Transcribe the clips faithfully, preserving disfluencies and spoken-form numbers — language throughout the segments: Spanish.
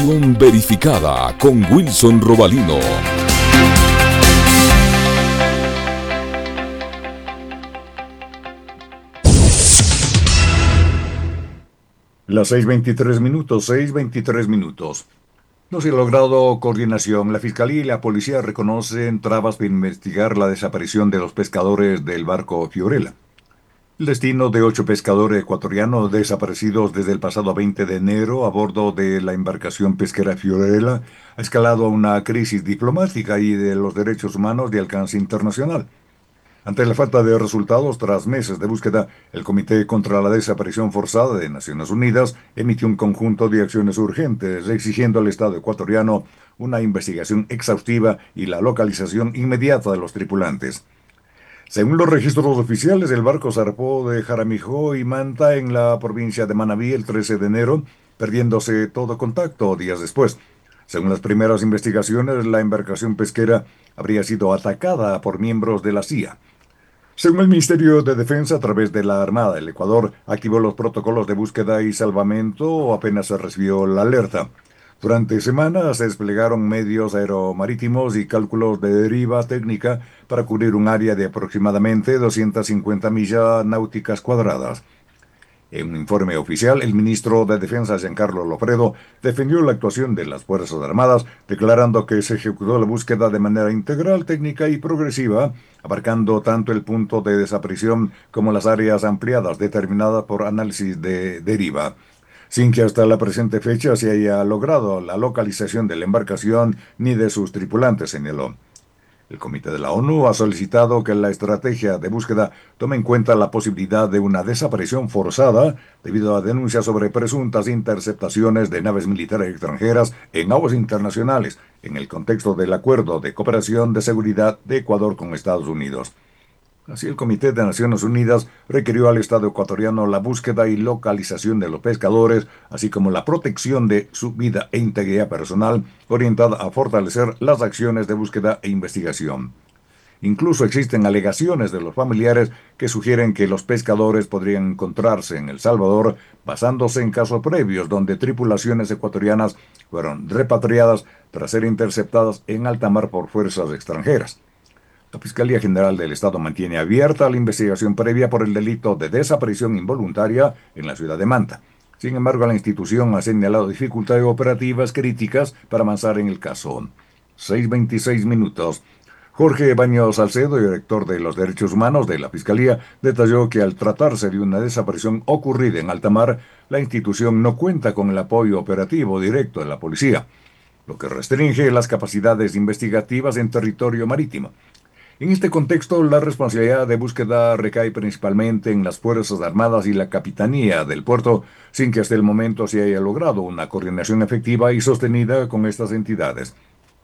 Verificada con Wilson Robalino. Las seis veintitrés minutos, seis veintitrés minutos. No se ha logrado coordinación. La Fiscalía y la Policía reconocen trabas para investigar la desaparición de los pescadores del barco Fiorella. El destino de ocho pescadores ecuatorianos desaparecidos desde el pasado veinte de enero a bordo de la embarcación pesquera Fiorella ha escalado a una crisis diplomática y de los derechos humanos de alcance internacional. Ante la falta de resultados tras meses de búsqueda, el Comité contra la Desaparición Forzada de Naciones Unidas emitió un conjunto de acciones urgentes exigiendo al Estado ecuatoriano una investigación exhaustiva y la localización inmediata de los tripulantes. Según los registros oficiales, el barco zarpó de Jaramijó y Manta en la provincia de Manabí el trece de enero, perdiéndose todo contacto días después. Según las primeras investigaciones, la embarcación pesquera habría sido atacada por miembros de la C I A. Según el Ministerio de Defensa, a través de la Armada, el Ecuador activó los protocolos de búsqueda y salvamento apenas se recibió la alerta. Durante semanas se desplegaron medios aeromarítimos y cálculos de deriva técnica para cubrir un área de aproximadamente doscientas cincuenta millas náuticas cuadradas. En un informe oficial, el ministro de Defensa, Giancarlo Lofredo, defendió la actuación de las Fuerzas Armadas, declarando que se ejecutó la búsqueda de manera integral, técnica y progresiva, abarcando tanto el punto de desaparición como las áreas ampliadas determinadas por análisis de deriva, sin que hasta la presente fecha se haya logrado la localización de la embarcación ni de sus tripulantes, señaló. El Comité de la ONU ha solicitado que la estrategia de búsqueda tome en cuenta la posibilidad de una desaparición forzada debido a denuncias sobre presuntas interceptaciones de naves militares extranjeras en aguas internacionales en el contexto del Acuerdo de Cooperación de Seguridad de Ecuador con Estados Unidos. Así, el Comité de Naciones Unidas requirió al Estado ecuatoriano la búsqueda y localización de los pescadores, así como la protección de su vida e integridad personal, orientada a fortalecer las acciones de búsqueda e investigación. Incluso existen alegaciones de los familiares que sugieren que los pescadores podrían encontrarse en El Salvador basándose en casos previos donde tripulaciones ecuatorianas fueron repatriadas tras ser interceptadas en alta mar por fuerzas extranjeras. La Fiscalía General del Estado mantiene abierta la investigación previa por el delito de desaparición involuntaria en la ciudad de Manta. Sin embargo, la institución ha señalado dificultades operativas críticas para avanzar en el caso. seis veintiséis minutos. Jorge Baños Salcedo, director de los Derechos Humanos de la Fiscalía, detalló que al tratarse de una desaparición ocurrida en alta mar, la institución no cuenta con el apoyo operativo directo de la policía, lo que restringe las capacidades investigativas en territorio marítimo. En este contexto, la responsabilidad de búsqueda recae principalmente en las Fuerzas Armadas y la Capitanía del Puerto, sin que hasta el momento se haya logrado una coordinación efectiva y sostenida con estas entidades.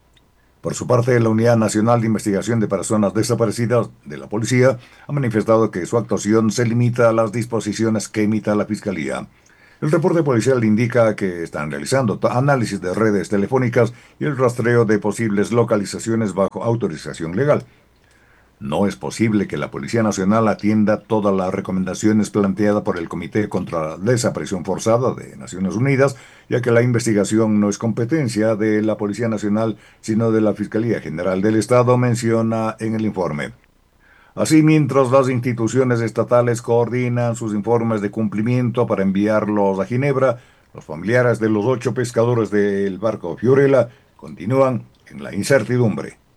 Por su parte, la Unidad Nacional de Investigación de Personas Desaparecidas de la Policía ha manifestado que su actuación se limita a las disposiciones que emita la Fiscalía. El reporte policial indica que están realizando análisis de redes telefónicas y el rastreo de posibles localizaciones bajo autorización legal. No es posible que la Policía Nacional atienda todas las recomendaciones planteadas por el Comité contra la Desaparición Forzada de Naciones Unidas, ya que la investigación no es competencia de la Policía Nacional, sino de la Fiscalía General del Estado, menciona en el informe. Así, mientras las instituciones estatales coordinan sus informes de cumplimiento para enviarlos a Ginebra, los familiares de los ocho pescadores del barco Fiorella continúan en la incertidumbre.